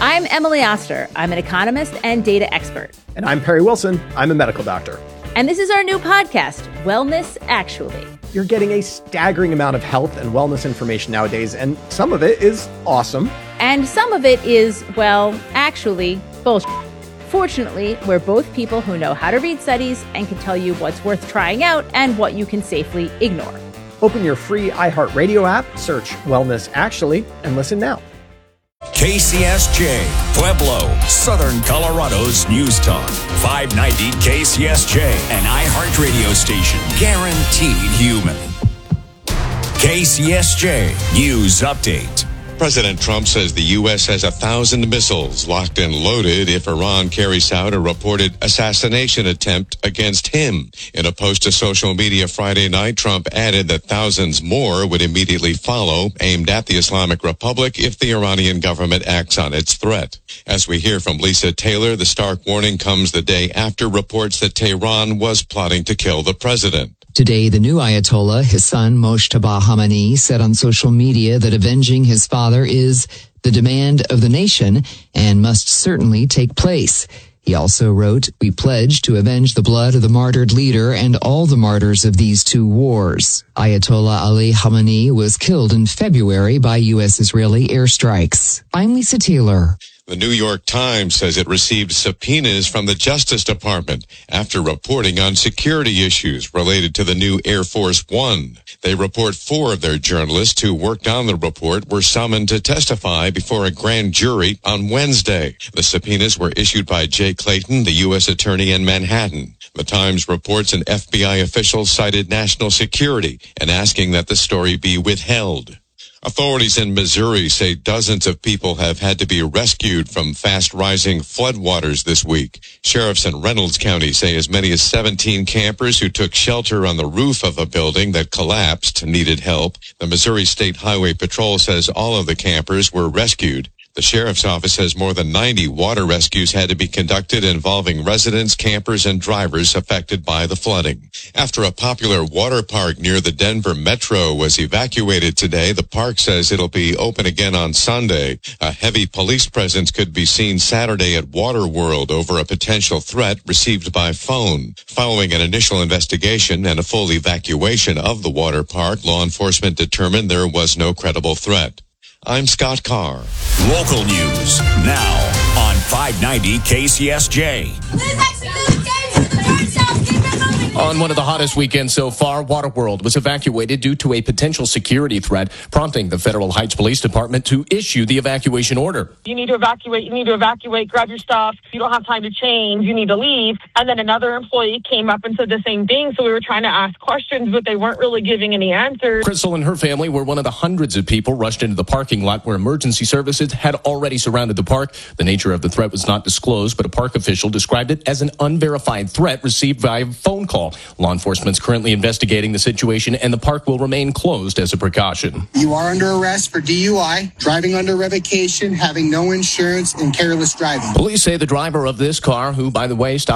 I'm Emily Oster. I'm an economist and data expert. And I'm Perry Wilson. I'm a medical doctor. And this is our new podcast, Wellness Actually. You're getting a staggering amount of health and wellness information nowadays, and some of it is awesome. And some of it is, well, actually, bullshit. Fortunately, we're both people who know how to read studies and can tell you what's worth trying out and what you can safely ignore. Open your free iHeartRadio app, search Wellness Actually, and listen now. KCSJ, Pueblo, Southern Colorado's News Talk. 590 KCSJ, an iHeartRadio station, guaranteed human. KCSJ News Update. President Trump says the U.S. has 1,000 missiles locked and loaded if Iran carries out a reported assassination attempt against him. In a post to social media Friday night, Trump added that thousands more would immediately follow, aimed at the Islamic Republic if the Iranian government acts on its threat. As we hear from Lisa Taylor, the stark warning comes the day after reports that Tehran was plotting to kill the president. Today, the new Ayatollah, his son Mojtaba Khamenei, said on social media that avenging his father is the demand of the nation and must certainly take place. He also wrote, "We pledge to avenge the blood of the martyred leader and all the martyrs of these two wars." Ayatollah Ali Khamenei was killed in February by U.S.-Israeli airstrikes. I'm Lisa Taylor. The New York Times says it received subpoenas from the Justice Department after reporting on security issues related to the new Air Force One. They report 4 of their journalists who worked on the report were summoned to testify before a grand jury on Wednesday. The subpoenas were issued by Jay Clayton, the U.S. Attorney in Manhattan. The Times reports an FBI official cited national security and asking that the story be withheld. Authorities in Missouri say dozens of people have had to be rescued from fast-rising floodwaters this week. Sheriffs in Reynolds County say as many as 17 campers who took shelter on the roof of a building that collapsed needed help. The Missouri State Highway Patrol says all of the campers were rescued. The sheriff's office says more than 90 water rescues had to be conducted involving residents, campers, and drivers affected by the flooding. After a popular water park near the Denver Metro was evacuated today, the park says it'll be open again on Sunday. A heavy police presence could be seen Saturday at Waterworld over a potential threat received by phone. Following an initial investigation and a full evacuation of the water park, law enforcement determined there was no credible threat. I'm Scott Carr. Local news now on 590 KCSJ. On one of the hottest weekends so far, Waterworld was evacuated due to a potential security threat, prompting the Federal Heights Police Department to issue the evacuation order. You need to evacuate, grab your stuff. If you don't have time to change, you need to leave. And then another employee came up and said the same thing, so we were trying to ask questions, but they weren't really giving any answers. Crystal and her family were one of the hundreds of people rushed into the parking lot where emergency services had already surrounded the park. The nature of the threat was not disclosed, but a park official described it as an unverified threat received via phone call. Law enforcement's currently investigating the situation, and the park will remain closed as a precaution. You are under arrest for DUI, driving under revocation, having no insurance, and careless driving. Police say the driver of this car, who, by the way, stopped